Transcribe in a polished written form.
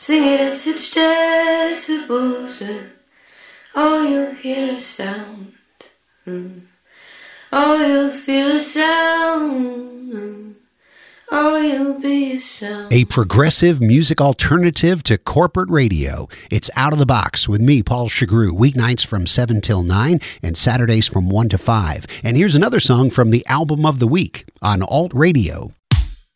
Sing it at such decibels that all you'll hear is sound. All you'll feel is sound. All you'll be is sound. A progressive music alternative to corporate radio. It's Out of the Box with me, Paul Chagru, weeknights from 7 till 9 and Saturdays from 1 to 5. And here's another song from the album of the week on Alt Radio.